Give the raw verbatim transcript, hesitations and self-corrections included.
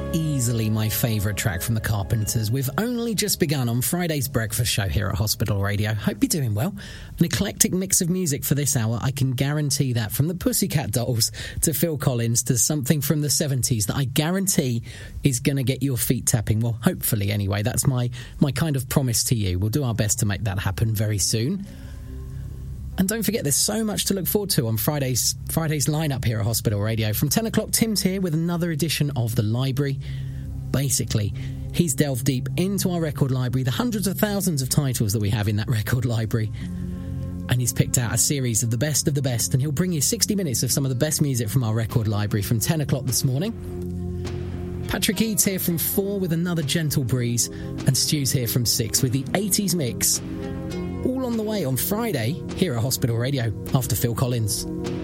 easily my favourite track from the Carpenters. We've only just begun on Friday's breakfast show here at Hospital Radio. Hope you're doing well. An eclectic mix of music for this hour, I can guarantee that. From the Pussycat Dolls to Phil Collins to something from the seventies that I guarantee is going to get your feet tapping. Well, hopefully anyway. That's my, my kind of promise to you. We'll do our best to make that happen very soon. And don't forget, there's so much to look forward to on Friday's Friday's lineup here at Hospital Radio. From ten o'clock, Tim's here with another edition of The Library. Basically, he's delved deep into our record library, the hundreds of thousands of titles that we have in that record library. And he's picked out a series of the best of the best, and he'll bring you sixty minutes of some of the best music from our record library from ten o'clock this morning. Patrick Eads here from four with another gentle breeze, and Stu's here from six with the eighties mix. All on the way on Friday here at Hospital Radio after Phil Collins.